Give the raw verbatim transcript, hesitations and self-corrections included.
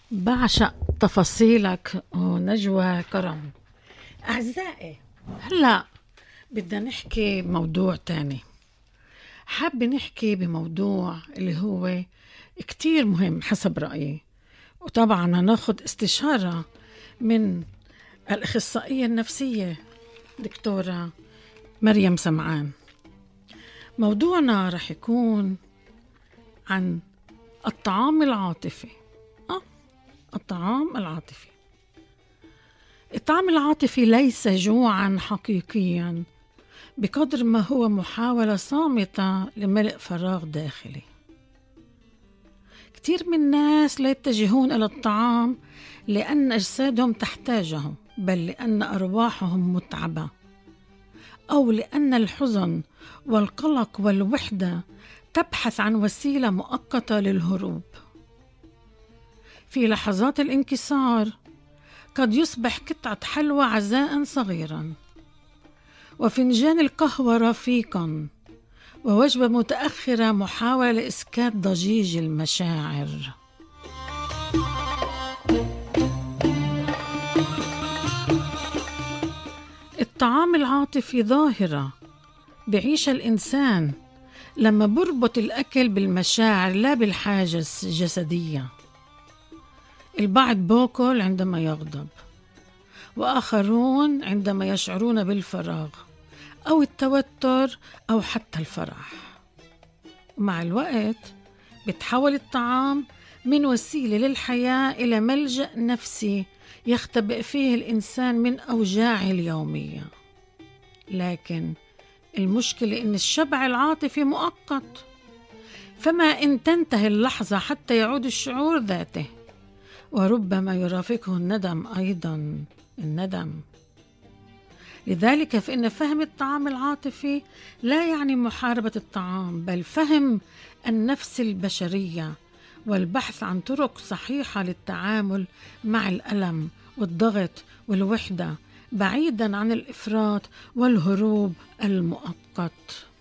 بعشق تفاصيلك ونجوى كرم. أعزائي، هلأ بدنا نحكي بموضوع تاني. حابة نحكي بموضوع اللي هو كتير مهم حسب رأيي، وطبعا هناخد استشارة من الأخصائية النفسية دكتورة مريم سمعان. موضوعنا رح يكون عن الطعام العاطفي. آه الطعام العاطفي الطعام العاطفي ليس جوعا حقيقيا بقدر ما هو محاولة صامتة لملء فراغ داخلي. كتير من الناس لا يتجهون إلى الطعام لأن أجسادهم تحتاجه، بل لأن أرواحهم متعبة، أو لأن الحزن والقلق والوحدة تبحث عن وسيلة مؤقتة للهروب. في لحظات الانكسار قد يصبح قطعة حلوى عزاء صغيرا، وفنجان القهوة رفيقا، ووجبة متأخرة محاولة لإسكات ضجيج المشاعر. الطعام العاطفي ظاهرة بعيش الإنسان لما بربط الأكل بالمشاعر لا بالحاجة الجسدية. البعض بوكل عندما يغضب، وآخرون عندما يشعرون بالفراغ أو التوتر أو حتى الفرح. ومع الوقت بتحول الطعام من وسيلة للحياة إلى ملجأ نفسي يختبئ فيه الإنسان من أوجاعه اليومية. لكن المشكلة إن الشبع العاطفي مؤقت، فما إن تنتهي اللحظة حتى يعود الشعور ذاته، وربما يرافقه الندم أيضا الندم. لذلك فإن فهم الطعام العاطفي لا يعني محاربة الطعام، بل فهم النفس البشرية والبحث عن طرق صحيحة للتعامل مع الألم والضغط والوحدة، بعيداً عن الإفراط والهروب المؤقت.